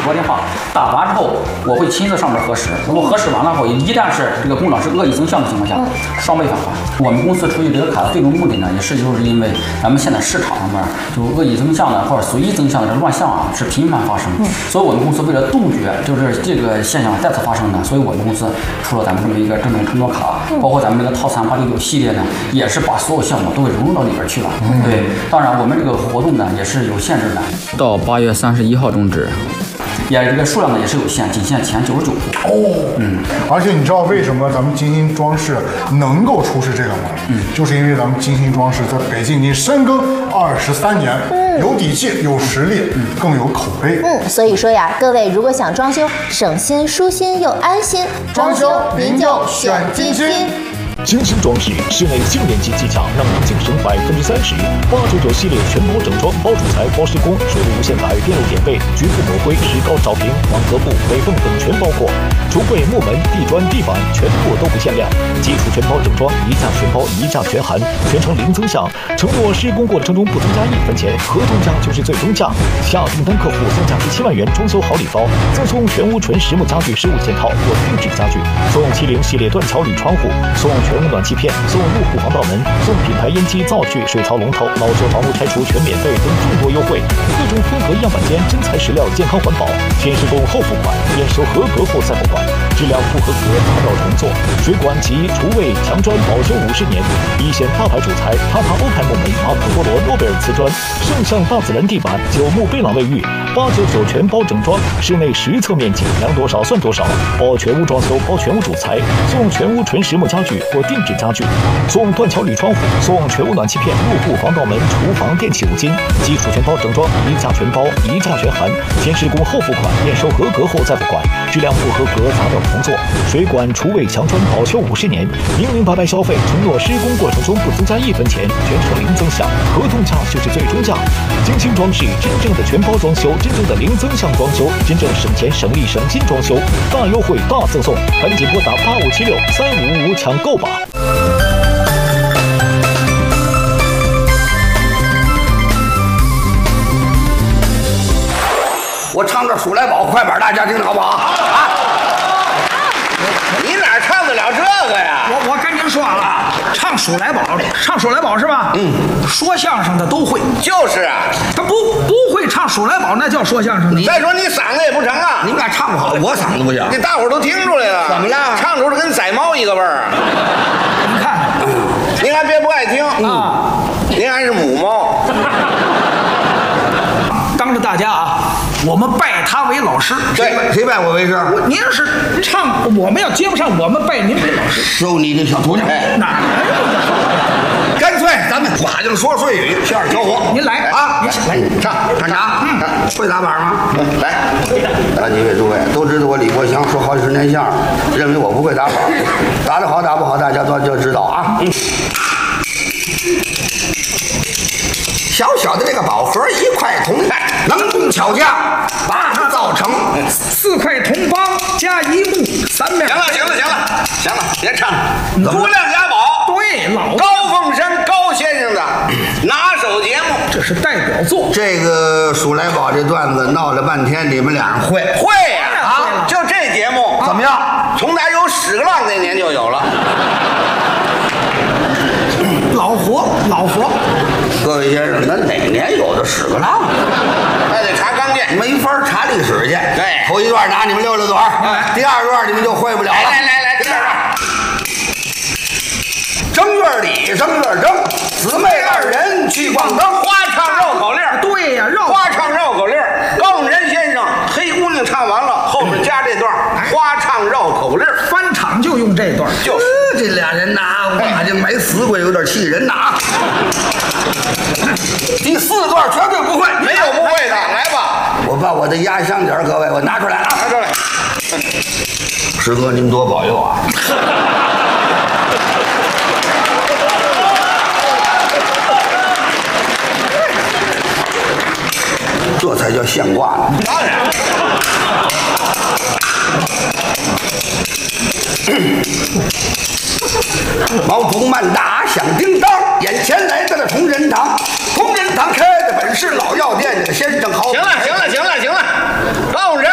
拨电话，打完之后我会亲自上门核实。如果核实完了后，一旦是这个工厂是恶意增项的情况下，双倍返还。我们公司出具这个卡的最终目的呢，也是就是因为咱们现在市场上面就恶意增项的或者随意增项的这乱象啊是频繁发生，所以我们公司为了杜绝就是这个现象再次发生呢，所以我们公司出了咱们这么一个正宗承诺卡，包括咱们这个套餐899系列呢，也是把所有项目都给融入到里边去了。对，当然我们这个活动呢也是有限制的，到8月31号终止。也这个数量呢也是有限，仅限前99户。 而且你知道为什么咱们金星装饰能够出示这个吗？就是因为咱们金星装饰在北京已经深耕23年，有底气、有实力，更有口碑。 所以说呀，各位如果想装修省心、舒心又安心，装修您就选金星。 金星装饰室内静电机技巧让宁静省百30%，899系列全包整装，包主材、包施工，水路无限改，电路点位、局部抹灰、石膏照平、网格布、北缝等全包括。橱柜、木门、地砖、地板全部都不限量，基础全包整装，一价全包，一价全含，全程零增项，承诺施工过程中不增加1分钱，合同价就是最终价。下订单客户送价值7万元装修好礼包，赠送全屋纯实木家具15件套或定制家具，送70系列断桥铝窗户，送全屋暖气片，送入户防盗门，送品牌烟机、灶具、水槽龙头，老旧房屋拆除全免费等众多优惠。各种混合样板间，真材实料，健康环保，先施工后付款，验收合格后再付款，质量不合格打扰重做。水管及厨卫墙砖保修50年，一线大牌主材塔塔欧派木门、马可波罗诺贝尔瓷砖，圣象大自然地板，9木贝朗卫浴，899全包整装，室内实测面积量多少算多少，包全屋装修，包全屋主材，送全屋纯实木家具或定制家具，送断桥铝窗户，送全屋暖气片、入户防盗门、厨房电器5斤，基础全包整装，一价全包，一价全含，先施工后付款，验收合格后再付款，质量不合格砸掉重做。水管、厨卫、墙砖保修50年，明明白白消费，承诺施工过程中不增加1分钱，全程零增项，合同价就是最终价。金星装饰真正的全包装修，真正的零增项装修，真正省钱省力省心装修，大优惠大赠送，赶紧拨打85763555抢购吧。 我唱段《数来宝》，快板大家听着好不好？啊！你哪唱得了这个呀？ 我跟您说了，唱数来宝的，唱数来宝是吧？说相声的都会。 就是啊， 他不会唱数来宝，那叫说相声的。 再说你嗓子也不成啊， 你们俩唱不好，我嗓子不行。 这大伙儿都听出来了。 怎么了？ 唱出来跟宰猫一个味儿啊！ 你看， 您还别不爱听啊，您还是母猫。 当着大家啊，我们拜他为老师。 对，谁拜我为师？ 您要是唱，我们要接不上，我们拜您为老师。 收你这小徒弟。 哪有？ 干脆咱们马上说说语，相声小伙。 您来啊！来唱，看啥？会打板吗？来，啊，几位诸位都知道我李国祥说好几10年相声，认为我不会打板，打得好打不好，大家都就知道啊。小小的这个宝盒1块铜钗，能工巧匠把它造成 4块铜帮加1木3面。 行了，别唱了。无量家宝， 对，老高凤山高先生的拿手节目， 这是代表作。 这个数来宝这段子闹了半天，你们俩人会呀啊？就这节目怎么样？从哪有屎个浪那年就有了。 老活。 各位先生，那哪年有的屎个浪？那得查纲件，没法查历史去。对，头一段拿你们溜溜嘴儿，第二段你们就会不了了。来，第二段。正月里正月正，姊妹2人去逛灯，花唱绕口令。 对呀， 花唱绕口令。高永仁先生黑姑娘唱完了，后面加这段花唱绕口令， 翻场就用这段。 就是这俩人呐，我这埋死鬼有点气人呐。第4段绝对不会，没有不会的，来吧！我把我的压箱底儿，各位，我拿出来了，拿出来。师哥，您多保佑啊！这才叫现挂呢。当然。毛竹漫大